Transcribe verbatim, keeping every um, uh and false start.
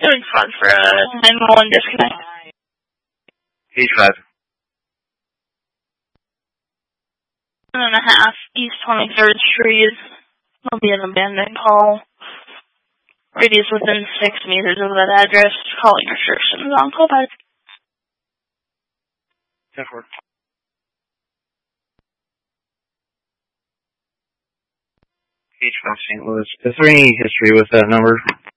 Doing fun for a nine one one disconnect. Page five. One and a half, East twenty-third Street. Will be an abandoned call. Radius within six meters of that address. Calling restrictions on call by. ten four. Page five, Saint Louis. Is there any history with that number?